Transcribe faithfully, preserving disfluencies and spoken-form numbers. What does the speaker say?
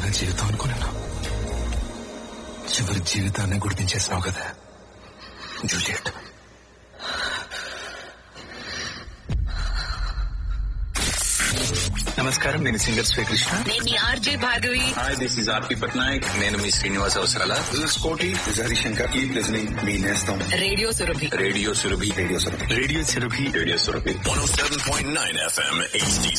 నా జీవితం అనుకున్నాను. చివరి జీవితాన్ని గుర్తించేసావు కదా జూలియట్. నమస్కారం, నేను సింగర్ శ్రీకృష్ణ. నేను మీ RJ Bhargavi. Hi, this is ఆర్పి పట్నాయక్. నేను మీ శ్రీనివాస్ అవసరాల. దిస్ ఇస్ కోటి హరిశంకర్. కీప్ లిజనింగ్ మీ నేస్తం radio Surabhi. Radio Surabhi. Radio Surabhi. Radio Surabhi. Radio Surabhi. one oh seven point nine F M H D